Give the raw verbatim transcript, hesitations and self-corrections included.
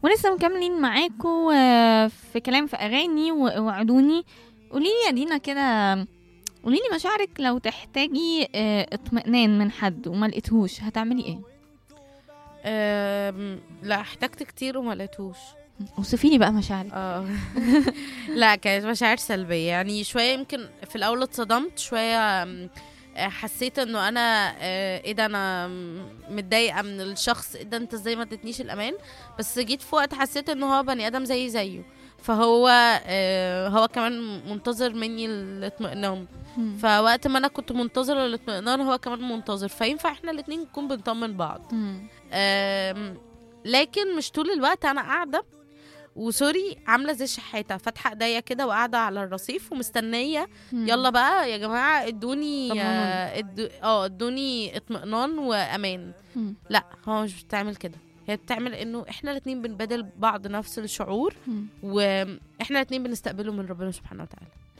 ولسه مكملين معاكم في كلام في اغاني ووعدوني. قولي لي يا دينا كده، قولي لي مشاعرك لو تحتاجي آه، اطمئنان من حد وما لقيتهوش هتعملي ايه؟ أم، لا احتجت كتير وما لقيتهوش. وصفي لي بقى مشاعرك. اه لا كانت مشاعر سلبية، يعني شوية يمكن في الأول اتصدمت شوية. أم، آه، حسيت انه انا آه، ايه ده، انا م- متضايقة من الشخص، ايه ده انت ازاي ما ادتنيش الامان. بس جيت في وقت حسيت انه هو بني ادم زي زيه، فهو آه، هو كمان منتظر مني الاطمئنان. مم. فوقت ما انا كنت منتظرة الاطمئنان هو كمان منتظر، فينفع احنا الاتنين نكون بنطمن بعض. مم. أم، لكن مش طول الوقت انا قاعده وسوري عامله زي الشحاته فاتحه ايديا كده وقاعده على الرصيف ومستنيه. مم. يلا بقى يا جماعه ادوني طمنوني. آه، ادو- اه ادوني اطمئنان وامان. مم. لا هو مش بتعمل كده، هي بتعمل انه احنا الاتنين بنبادل بعض نفس الشعور، مم. واحنا الاتنين بنستقبله من ربنا سبحانه وتعالى.